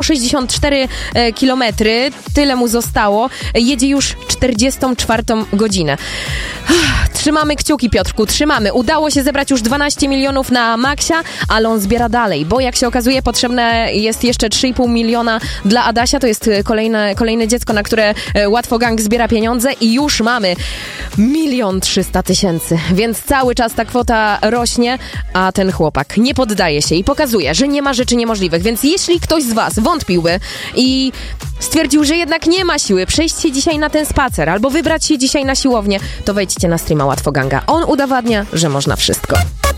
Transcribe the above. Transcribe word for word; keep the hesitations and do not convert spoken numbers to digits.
sześćdziesiąt cztery kilometry, tyle mu zostało. Jedzie już czterdziestą czwartą godzinę. Trzymamy kciuki, Piotrku, trzymamy. Udało się zebrać już dwanaście milionów na Maxia, ale on zbiera dalej, bo jak się okazuje, potrzebne jest jeszcze trzy i pół miliona dla Adasia. To jest kolejne, kolejne dziecko, na które Łatwo Gang zbiera pieniądze i już mamy milion trzysta tysięcy. Więc cały czas ta kwota rośnie, a ten chłopak nie poddaje się i pokazuje, że nie ma rzeczy niemożliwych. Więc jeśli ktoś z was wątpiłby i stwierdził, że jednak nie ma siły przejść się dzisiaj na ten spacer albo wybrać się dzisiaj na siłownię, to wejdźcie na streama Łatwo Ganga. On udowadnia, że można wszystko.